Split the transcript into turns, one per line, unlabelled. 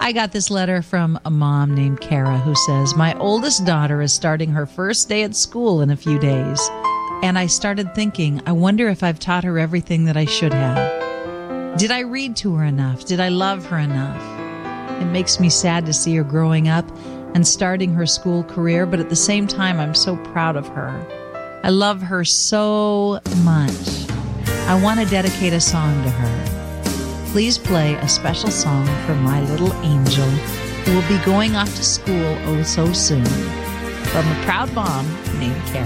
I got this letter from a mom named Kara who says, my oldest daughter is starting her first day at school in a few days. And I started thinking, I wonder if I've taught her everything that I should have. Did I read to her enough? Did I love her enough? It makes me sad to see her growing up and starting her school career, but at the same time, I'm so proud of her. I love her so much. I want to dedicate a song to her. Please play a special song for my little angel who will be going off to school oh so soon. From a proud mom named Kara.